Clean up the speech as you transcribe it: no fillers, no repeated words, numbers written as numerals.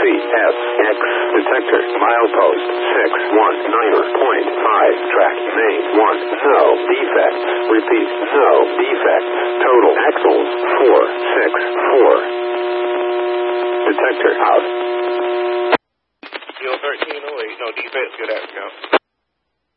CSX. Detector. Milepost 619.5. Track main 1. No defect. Repeat. No defect. Total axles 464. Detector out. Kilo 1308. No defects. Good afternoon.